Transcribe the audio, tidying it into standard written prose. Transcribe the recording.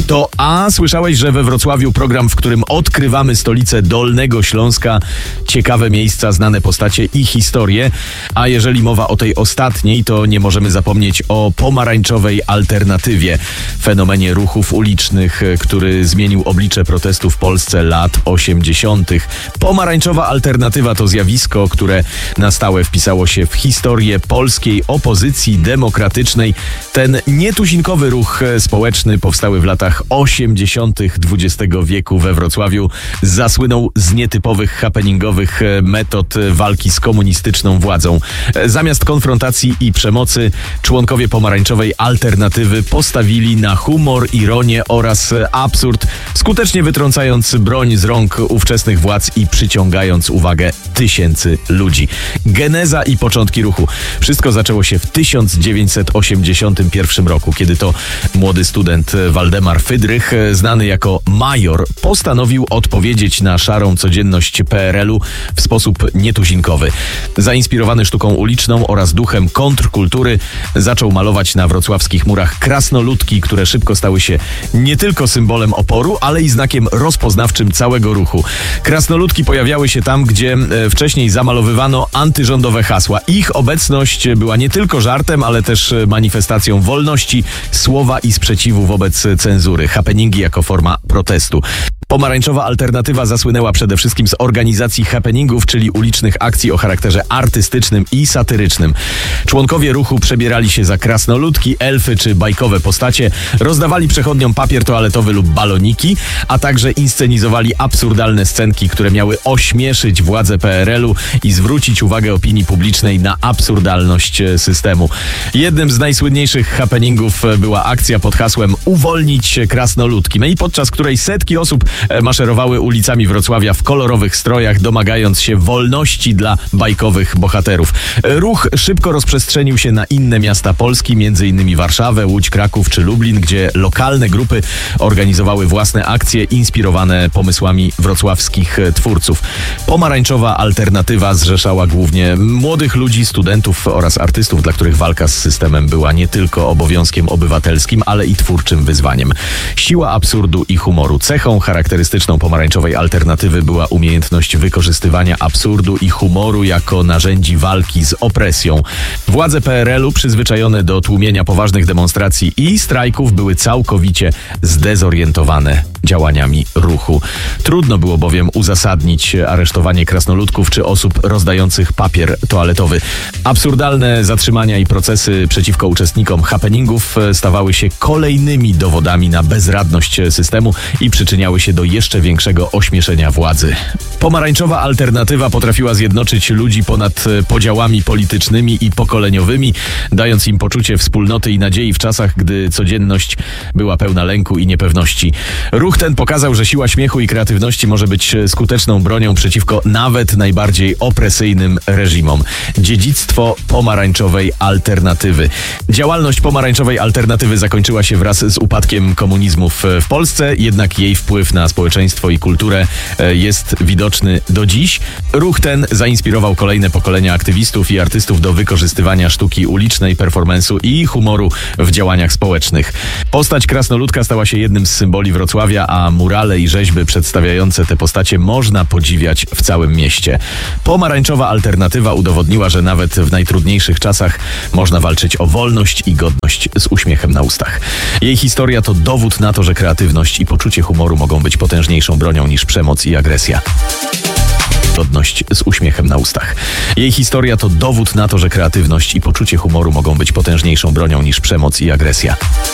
To słyszałeś, że we Wrocławiu program, w którym odkrywamy stolicę Dolnego Śląska, ciekawe miejsca, znane postacie i historie. A jeżeli mowa o tej ostatniej, to nie możemy zapomnieć o pomarańczowej alternatywie, fenomenie ruchów ulicznych, który zmienił oblicze protestu w Polsce lat 80. Pomarańczowa alternatywa to zjawisko, które na stałe wpisało się w historię polskiej opozycji demokratycznej. Ten nietuzinkowy ruch społeczny powstały w latach 80. XX wieku we Wrocławiu. Zasłynął z nietypowych happeningowych metod walki z komunistyczną władzą. Zamiast konfrontacji i przemocy członkowie pomarańczowej alternatywy postawili na humor, ironię oraz absurd, skutecznie wytrącając broń z rąk ówczesnych władz i przyciągając uwagę tysięcy ludzi. Geneza i początki ruchu. Wszystko zaczęło się w 1981 roku, kiedy to młody student Waldemar Fydrych, znany jako Major, postanowił odpowiedzieć na szarą codzienność PRL-u w sposób nietuzinkowy. Zainspirowany sztuką uliczną oraz duchem kontrkultury, zaczął malować na wrocławskich murach krasnoludki, które szybko stały się nie tylko symbolem oporu, ale i znakiem rozpoznawczym całego ruchu. Krasnoludki pojawiały się tam, gdzie wcześniej zamalowywano antyrządowe hasła. Ich obecność była nie tylko żartem, ale też manifestacją wolności, słowa i sprzeciwu wobec cenzury. Happeningi jako forma protestu. Pomarańczowa alternatywa zasłynęła przede wszystkim z organizacji happeningów, czyli ulicznych akcji o charakterze artystycznym i satyrycznym. Członkowie ruchu przebierali się za krasnoludki, elfy czy bajkowe postacie, rozdawali przechodniom papier toaletowy lub baloniki, a także inscenizowali absurdalne scenki, które miały ośmieszyć władze PRL-u i zwrócić uwagę opinii publicznej na absurdalność systemu. Jednym z najsłynniejszych happeningów była akcja pod hasłem "Uwolnić krasnoludki", i podczas której setki osób maszerowały ulicami Wrocławia w kolorowych strojach, domagając się wolności dla bajkowych bohaterów. Ruch szybko rozprzestrzenił się na inne miasta Polski, m.in. Warszawę, Łódź, Kraków czy Lublin, gdzie lokalne grupy organizowały własne akcje inspirowane pomysłami wrocławskich twórców. Pomarańczowa alternatywa zrzeszała głównie młodych ludzi, studentów oraz artystów, dla których walka z systemem była nie tylko obowiązkiem obywatelskim, ale i twórczym wyzwaniem. Siła absurdu i humoru. Cechą charakterystyczną pomarańczowej alternatywy była umiejętność wykorzystywania absurdu i humoru jako narzędzi walki z opresją. Władze PRL-u, przyzwyczajone do tłumienia poważnych demonstracji i strajków, były całkowicie zdezorientowane działaniami ruchu. Trudno było bowiem uzasadnić aresztowanie krasnoludków czy osób rozdających papier toaletowy. Absurdalne zatrzymania i procesy przeciwko uczestnikom happeningów stawały się kolejnymi dowodami na bezradność systemu i przyczyniały się do jeszcze większego ośmieszenia władzy. Pomarańczowa alternatywa potrafiła zjednoczyć ludzi ponad podziałami politycznymi i pokoleniowymi, dając im poczucie wspólnoty i nadziei w czasach, gdy codzienność była pełna lęku i niepewności. Ruch ten pokazał, że siła śmiechu i kreatywności może być skuteczną bronią przeciwko nawet najbardziej opresyjnym reżimom. Dziedzictwo pomarańczowej alternatywy. Działalność pomarańczowej alternatywy zakończyła się wraz z upadkiem komunizmu w Polsce, jednak jej wpływ na społeczeństwo i kulturę jest widoczny do dziś. Ruch ten zainspirował kolejne pokolenia aktywistów i artystów do wykorzystywania sztuki ulicznej, performance'u i humoru w działaniach społecznych. Postać krasnoludka stała się jednym z symboli Wrocławia, a murale i rzeźby przedstawiające te postacie można podziwiać w całym mieście. Pomarańczowa alternatywa udowodniła, że nawet w najtrudniejszych czasach można walczyć o wolność i godność z uśmiechem na ustach. Jej historia to dowód na to, że kreatywność i poczucie humoru mogą być potężniejszą bronią niż przemoc i agresja. Godność z uśmiechem na ustach. Jej historia to dowód na to, że kreatywność i poczucie humoru mogą być potężniejszą bronią niż przemoc i agresja.